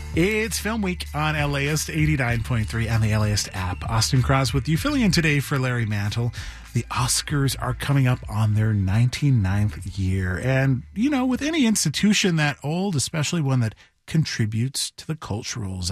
It's Film Week on LAist 89.3 and the LAist app. Austin Cross with you, filling in today for Larry Mantle. The Oscars are coming up on their 99th year. And, you know, with any institution that old, especially one that contributes to the cultural